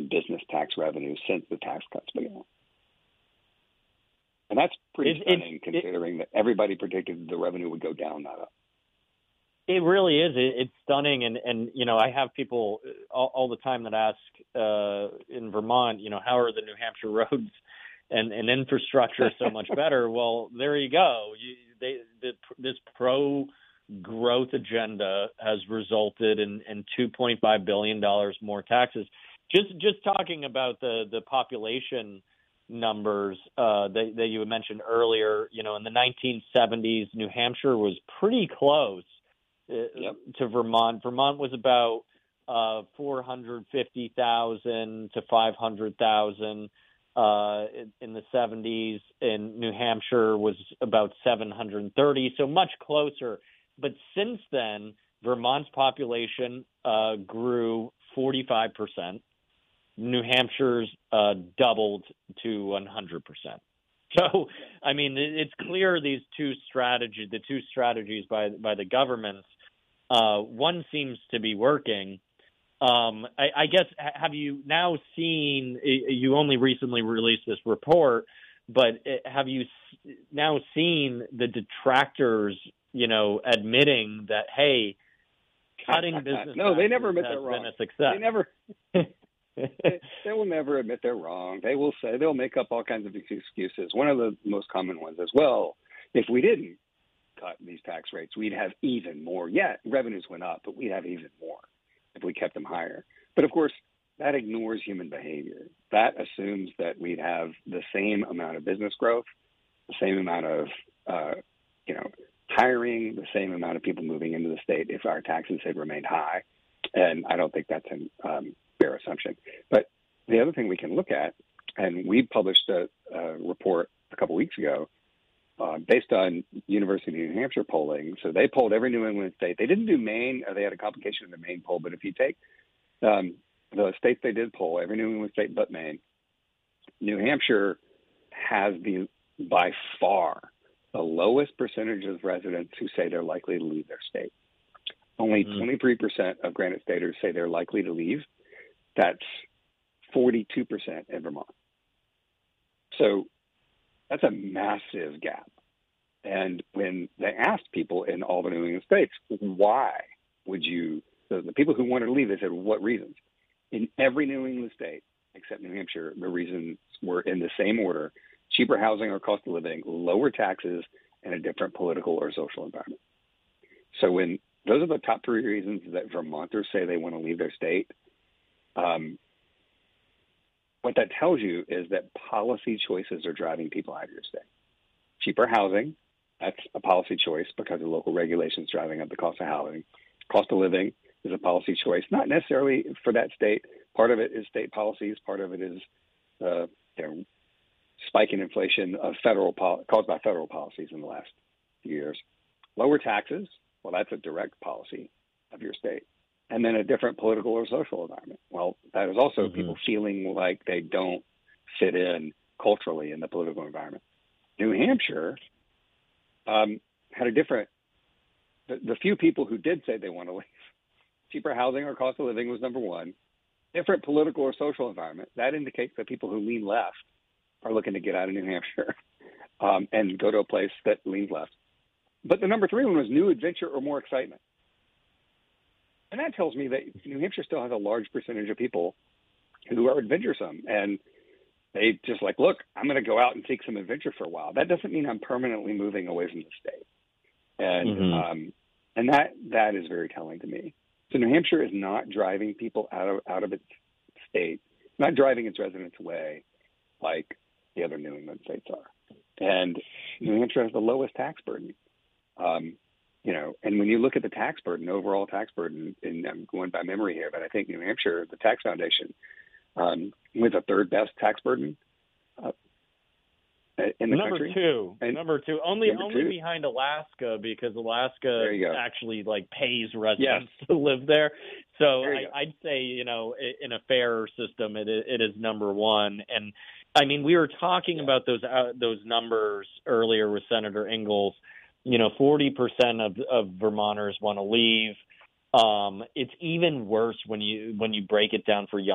in business tax revenue since the tax cuts began. And that's pretty stunning considering that everybody predicted the revenue would go down, not up. It really is. It's stunning. And I have people all the time that ask in Vermont, how are the New Hampshire roads and infrastructure so much better? Well, there you go. This pro-growth agenda has resulted in $2.5 billion more taxes. Just talking about the population numbers that you had mentioned earlier, in the 1970s, New Hampshire was pretty close to Vermont. Vermont was about 450,000 to 500,000 in the 70s, and New Hampshire was about 730, so much closer. But since then, Vermont's population grew 45%. New Hampshire's doubled to 100%. So, I mean, it's clear the two strategies by the governments, one seems to be working. I guess, have you now seen, you only recently released this report, but have you now seen the detractors, admitting that, hey, cutting business no, they never admit they're been wrong. A success? They never. They will never admit they're wrong. They will say, they'll make up all kinds of excuses. One of the most common ones is, well, if we didn't cut these tax rates, we'd have even more. Yeah, revenues went up, but we'd have even more if we kept them higher. But of course, that ignores human behavior. That assumes that we'd have the same amount of business growth, the same amount of, hiring, the same amount of people moving into the state if our taxes had remained high. And I don't think that's a fair assumption. But the other thing we can look at, and we published a report a couple weeks ago based on University of New Hampshire polling. So they polled every New England state. They didn't do Maine. They had a complication in the Maine poll. But if you take the states they did poll, every New England state but Maine, New Hampshire has by far the lowest percentage of residents who say they're likely to leave their state. Only 23% of Granite Staters say they're likely to leave. That's 42% in Vermont. So that's a massive gap. And when they asked people in all the New England states, why would you, the people who wanted to leave, they said, what reasons? In every New England state, except New Hampshire, the reasons were in the same order: cheaper housing or cost of living, lower taxes, and a different political or social environment. So when those are the top three reasons that Vermonters say they want to leave their state, what that tells you is that policy choices are driving people out of your state. Cheaper housing, that's a policy choice because of local regulations driving up the cost of housing. Cost of living is a policy choice, not necessarily for that state. Part of it is state policies. Part of it is spike in inflation of caused by federal policies in the last few years. Lower taxes, well, that's a direct policy of your state. And then a different political or social environment. Well, that is also people feeling like they don't fit in culturally in the political environment. New Hampshire had a different, the few people who did say they want to leave, cheaper housing or cost of living was number one. Different political or social environment. That indicates that people who lean left are looking to get out of New Hampshire and go to a place that leans left. But the number three one was new adventure or more excitement. And that tells me that New Hampshire still has a large percentage of people who are adventuresome. And they just like, look, I'm going to go out and take some adventure for a while. That doesn't mean I'm permanently moving away from the state. And and that is very telling to me. So New Hampshire is not driving people out of its state, not driving its residents away like the other New England states are. And New Hampshire has the lowest tax burden. And when you look at the tax burden, overall tax burden, and I'm going by memory here, but I think New Hampshire, the Tax Foundation, with the third best tax burden in the country. Number two, only behind Alaska, because Alaska actually pays residents to live there. So I'd say, in a fair system, it is number one. And I mean, we were talking about those numbers earlier with Senator Ingalls. 40% of Vermonters want to leave. It's even worse when you break it down for young